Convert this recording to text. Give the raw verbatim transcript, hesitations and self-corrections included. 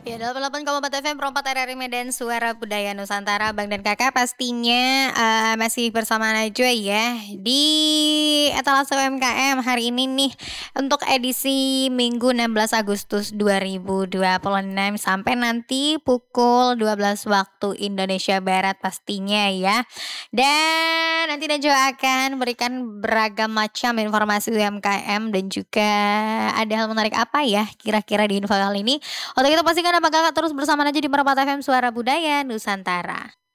Ya, delapan puluh delapan koma empat F M, Pro empat R R I Medan, Suara Budaya Nusantara. Bang dan Kakak pastinya, eee, masih bersama Najwa ya, di Etalase U M K M hari ini nih, untuk edisi Minggu enam belas Agustus dua ribu dua puluh enam sampai nanti pukul dua belas waktu Indonesia Barat pastinya ya. Dan nanti Najwa akan berikan beragam macam informasi U M K M dan juga ada hal menarik apa ya kira-kira di info kali ini. Untuk itu pastikan apa Kakak terus bersama aja di Merpati F M Suara Budaya Nusantara.